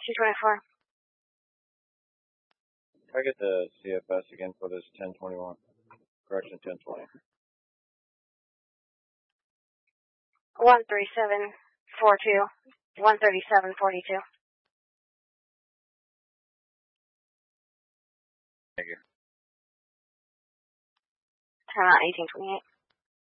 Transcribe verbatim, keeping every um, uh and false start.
two twenty-four. I get the C F S again for this ten twenty-one. Correction, ten twenty. one three seven four two. one thirty-seven forty-two. Thank you. Turn on eighteen twenty-eight.